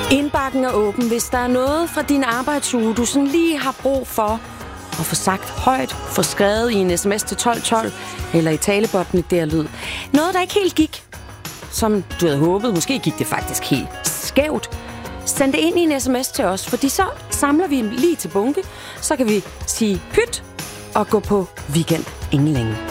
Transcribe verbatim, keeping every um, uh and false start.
Indbakken er åben, hvis der er noget fra din arbejdsuge, du sådan lige har brug for at få sagt højt, få skrevet i en sms til tolv tolv, eller i talebåtten i der lyd. Noget, der ikke helt gik, som du havde håbet. Måske gik det faktisk helt skævt. Send det ind i en sms til os, fordi så samler vi lige til bunke. Så kan vi sige pyt og gå på weekend inden længe.